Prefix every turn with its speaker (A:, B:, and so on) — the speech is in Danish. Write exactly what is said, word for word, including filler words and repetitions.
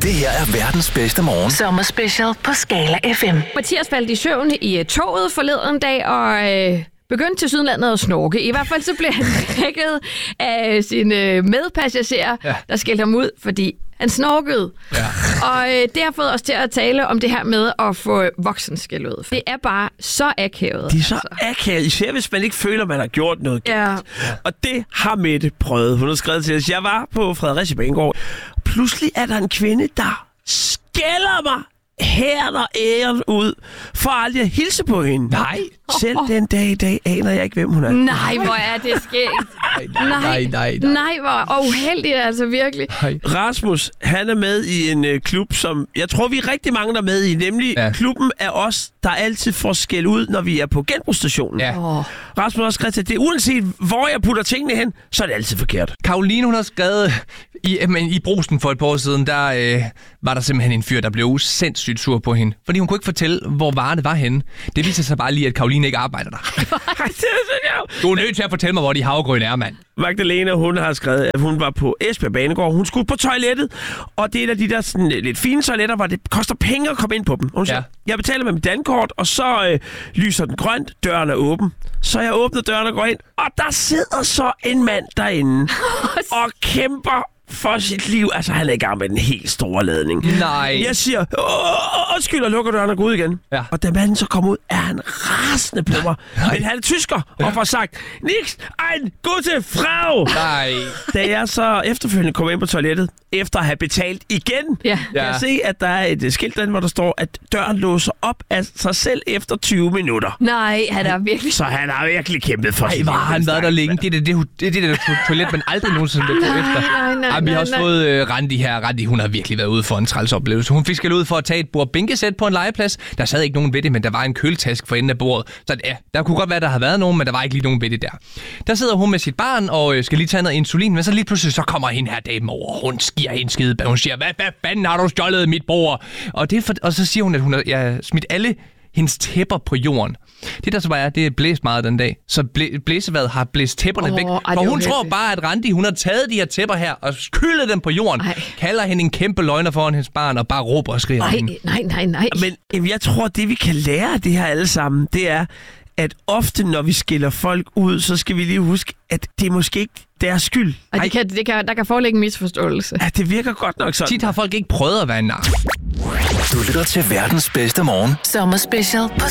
A: Det her er verdens bedste morgen.
B: Sommerspecial på Skala F M.
C: Mathias faldt i søvn i toget forleden dag og øh, begyndte til Sydlandet at snorke. I hvert fald så blev han vækket af sine medpassagerer, ja. der skældte ham ud, fordi han snorkede. Ja. Og øh, det har fået os til at tale om det her med at få voksenskæld ud. Det er bare så akavet.
D: Det er så altså. akavet, især hvis man ikke føler, man har gjort noget galt. Ja. Og det har Mette prøvet. Hun har skrevet til os. Jeg var på Fredericia Banegård. Pludselig er der en kvinde, der skælder mig hæren og æren ud, for aldrig at hilse på hende.
E: Nej.
D: Selv den dag i dag aner jeg ikke, hvem hun er.
C: Nej, hvor er det skægt.
E: Nej, nej, nej, nej.
C: Nej, hvor uheldigt altså virkelig.
E: Nej.
D: Rasmus, han er med i en øh, klub, som jeg tror, vi er rigtig mange, der er med i. Nemlig ja. klubben af os, der altid får skæld ud, når vi er på genbrugsstationen. Ja. Oh. Rasmus har skrevet til det. Uanset hvor jeg putter tingene hen, så er det altid forkert.
E: Karoline, hun har skrevet i, men, i Brugsen for et par år siden, der øh, var der simpelthen en fyr, der blev sindssygt sur på hende. Fordi hun kunne ikke fortælle, hvor varerne var henne. Det viser sig bare lige, at Karoline ikke arbejder der. Du er nødt til at fortælle mig, hvor de havregryn er, mand.
D: Magdalena, hun har skrevet, at hun var på Esbjerg Banegård. Hun skulle på toilettet, og det er et af de der sådan, lidt fine toiletter, hvor det koster penge at komme ind på dem. Hun siger, ja. jeg betaler med mit dankort, og så øh, lyser den grønt, døren er åben. Så jeg åbner døren og går ind, og der sidder så en mand derinde og kæmper for sit liv. Altså, han er i gang med den helt store ladning.
E: Nej.
D: Jeg siger, undskyld, og lukker døren og går ud igen. Ja. Og da manden så kommer ud, er han rasende på mig. Nej. Men han er tysker, ja. og får sagt, Nix, ein gute Frau.
E: Nej.
D: Da jeg så efterfølgende kommer ind på toilettet, efter at have betalt igen, ja. kan jeg se, at der er et skilt derinde, hvor der står, at døren låser op af sig selv efter tyve minutter.
C: Nej, han er virkelig...
D: Så han har virkelig kæmpet for sig.
E: Nej, har han været der længe? Det er det, det, det, det, det der toilet, man aldrig nogensinde vil gå efter.
C: Nej, nej,
E: Ej, vi har også nej. fået uh, Randi her. Randi, hun har virkelig været ude for en træls oplevelse. Hun fik skæld ud for at tage et bord bænkesæt på en legeplads. Der sad ikke nogen ved det, men der var en køletask for enden af bordet. Så ja, der kunne godt være, der havde været nogen, men der var ikke lige nogen ved det der. Der sidder hun med sit barn og øh, skal lige tage noget insulin, men så lige pludselig så kommer hende her dame over. Hun skiver en skide. Hun siger, hvad, hvad fanden har du stjålet mit bord? Og, det for, og så siger hun, at hun har ja, smidt alle hendes tæpper på jorden. Det der så bare er, det er blæst meget den dag. Så blæ, blæsevad har blæst tæpperne oh, væk. For hun tror bare, at Randi, hun har taget de her tæpper her og skyllet dem på jorden. Ej. Kalder hende en kæmpe løgner foran hendes barn og bare råber og skriger.
C: Nej, nej, nej, nej.
D: Men jeg tror, det vi kan lære af det her alle sammen, det er, at ofte når vi skiller folk ud, så skal vi lige huske, at det er måske ikke deres skyld.
C: Og det kan, det kan, der kan foreligge en misforståelse.
D: Ja, det virker godt nok sådan.
E: Tit har folk ikke prøvet at være en nar.
A: Du lytter til verdens bedste morgen.
B: Sommerspecial på